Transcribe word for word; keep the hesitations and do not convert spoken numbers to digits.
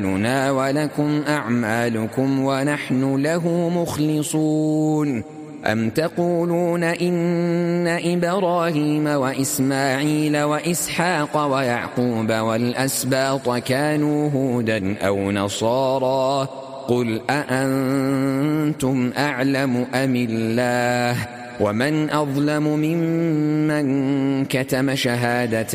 لنا ولكم أعمالكم ونحن له مخلصون أم تقولون إن إبراهيم وإسماعيل وإسحاق ويعقوب والأسباط كانوا هودا أو نصارى قل أأنتم أعلم أم الله ومن أظلم ممن كتم شهادة